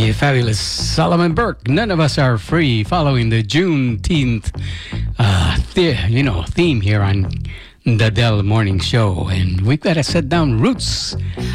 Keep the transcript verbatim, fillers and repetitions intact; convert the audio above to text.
by fabulous Solomon Burke. None of us are free, following the Juneteenth, uh, the, you know, theme here on the Del Morning Show. And we've got to set down roots